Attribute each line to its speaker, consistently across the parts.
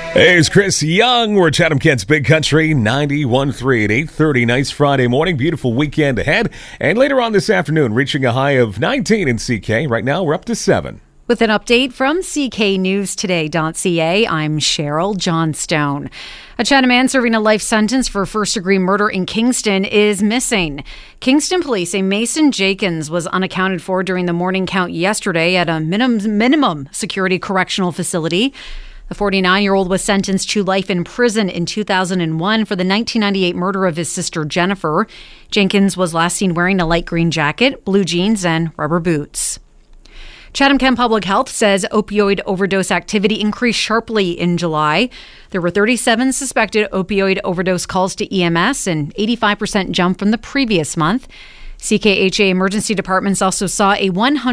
Speaker 1: Hey, it's Chris Young. We're Chatham-Kent's Big Country 91.3 at 8:30. Nice Friday morning. Beautiful weekend ahead. And later on this afternoon, reaching a high of 19 in CK. Right now, we're up to 7.
Speaker 2: With an update from cknewstoday.ca, I'm Cheryl Johnstone. A Chatham man serving a life sentence for first-degree murder in Kingston is missing. Kingston police say Mason Jenkins was unaccounted for during the morning count yesterday at a minimum security correctional facility. The 49-year-old was sentenced to life in prison in 2001 for the 1998 murder of his sister Jennifer. Jenkins was last seen wearing a light green jacket, blue jeans, and rubber boots. Chatham-Kent Public Health says opioid overdose activity increased sharply in July. There were 37 suspected opioid overdose calls to EMS, an 85% jump from the previous month. CKHA emergency departments also saw a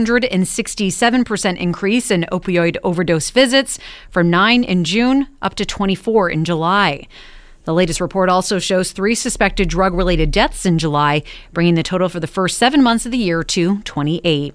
Speaker 2: 167% increase in opioid overdose visits from 9 in June up to 24 in July. The latest report also shows 3 suspected drug-related deaths in July, bringing the total for the first 7 months of the year to 28.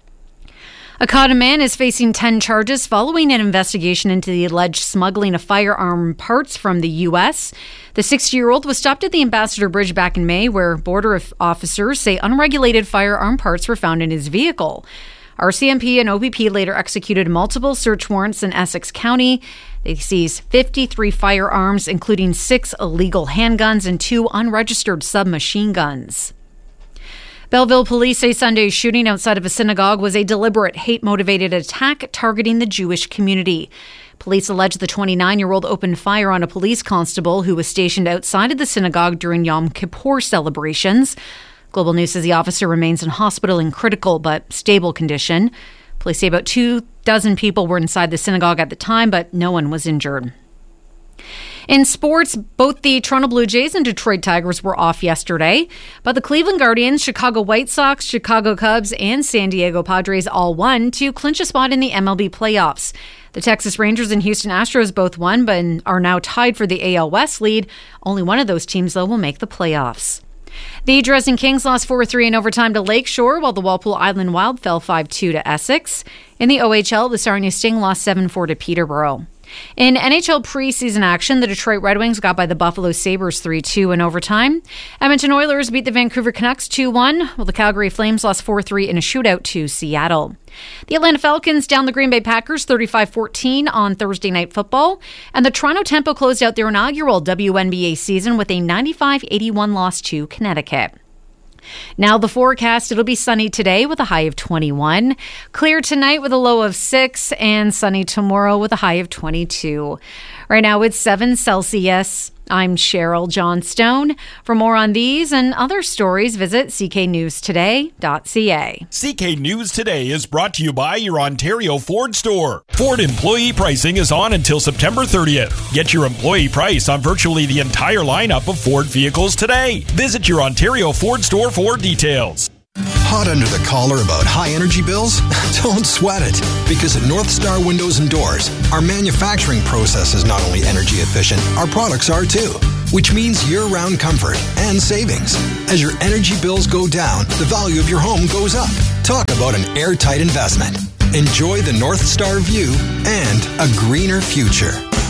Speaker 2: A Cauda man is facing 10 charges following an investigation into the alleged smuggling of firearm parts from the U.S. The 60-year-old was stopped at the Ambassador Bridge back in May, where border officers say unregulated firearm parts were found in his vehicle. RCMP and OPP later executed multiple search warrants in Essex County. They seized 53 firearms, including 6 illegal handguns and 2 unregistered submachine guns. Belleville police say Sunday's shooting outside of a synagogue was a deliberate hate-motivated attack targeting the Jewish community. Police allege the 29-year-old opened fire on a police constable who was stationed outside of the synagogue during Yom Kippur celebrations. Global News says the officer remains in hospital in critical but stable condition. Police say about 24 people were inside the synagogue at the time, but no one was injured. In sports, both the Toronto Blue Jays and Detroit Tigers were off yesterday, but the Cleveland Guardians, Chicago White Sox, Chicago Cubs, and San Diego Padres all won to clinch a spot in the MLB playoffs. The Texas Rangers and Houston Astros both won, but are now tied for the AL West lead. Only one of those teams, though, will make the playoffs. The Dresden Kings lost 4-3 in overtime to Lakeshore, while the Walpole Island Wild fell 5-2 to Essex. In the OHL, the Sarnia Sting lost 7-4 to Peterborough. In NHL preseason action, the Detroit Red Wings got by the Buffalo Sabres 3-2 in overtime. Edmonton Oilers beat the Vancouver Canucks 2-1, while the Calgary Flames lost 4-3 in a shootout to Seattle. The Atlanta Falcons downed the Green Bay Packers 35-14 on Thursday Night Football, and the Toronto Tempo closed out their inaugural WNBA season with a 95-81 loss to Connecticut. Now the forecast, it'll be sunny today with a high of 21, clear tonight with a low of 6, and sunny tomorrow with a high of 22. Right now it's 7 Celsius. I'm Cheryl Johnstone. For more on these and other stories, visit cknewstoday.ca.
Speaker 3: CK News Today is brought to you by your Ontario Ford store. Ford employee pricing is on until September 30th. Get your employee price on virtually the entire lineup of Ford vehicles today. Visit your Ontario Ford store for details.
Speaker 4: Hot under the collar about high energy bills? Don't sweat it, because at North Star Windows and Doors, our manufacturing process is not only energy efficient, our products are too, which means year-round comfort and savings. As your energy bills go down, the value of your home goes up. Talk about an airtight investment. Enjoy the North Star view and a greener future.